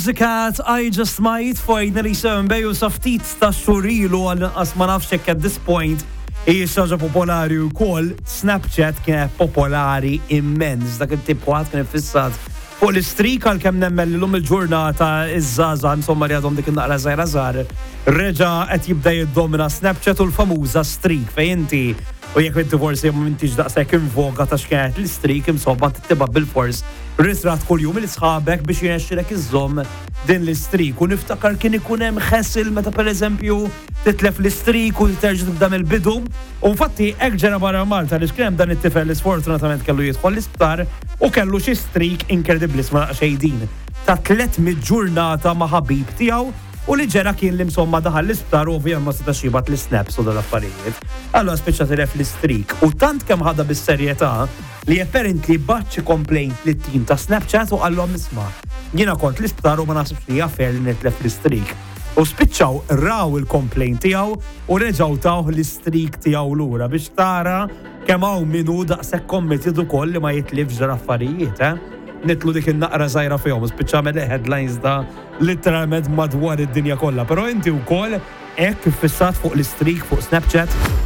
Doja I Just Might finally sembej u saftit ta' xurilu għal-inqas ma nafx hekk at this point hija xaġa popolari wkoll. Snapchat kien popolari immens, dak it-tip waħed kien fissat fuq l-istrik għalkemm nemmen l-lum il-ġurnata iż-żaża insomma li għadhom dik in-naqra żgħira żgħar reġa' qed jibda jiddomina Snapchat u l-famuża streak fejn inti u jekk inti forsi m'intix daqshekk invoga ta' x'kienet l-streak insomma tittiba' bil-fors ritrat kuljum il-sħabek biex jinexxilek iżżomm din l-istrik u niftakar kien ikun hemm ħessil meta pereżempju titlef l-istrik u terġa' tibda mill-bidu u infatti hekk ġara barra Malta li xkien dan it-tifel li sfortunatament kellu jidħol l-isptar u kellu xi streak inkredibbli ma xejdin ta' 300 ġurnata ma' ħabib tiegħu u li ġera kien li msomma daħal l-isptar u ovvijament ma setax jibgħat l-snaps u dal-affarijiet. Allora speċa tilef l-streak u tant kemm ħadha bis-serjetà li apparently baċċi complaint li t-tim ta' Snapchat u għallhom isma' jiena kont l-isptar u ma naħsibx li affair li nitlef l-streak. U spiċċaw raw il-complaint tiegħu u reġgħu taw l-streak tiegħu lura biex tara kemm hawn minnu daqshekk committed ukoll li ma jitlifx ġara affarijiet, nitlu dik in-naqra żgħira fihom, spiċċa mela headlines da literalment madwar id-dinja kollha. Però inti wkoll hekk fissat fuq l-streak fuq Snapchat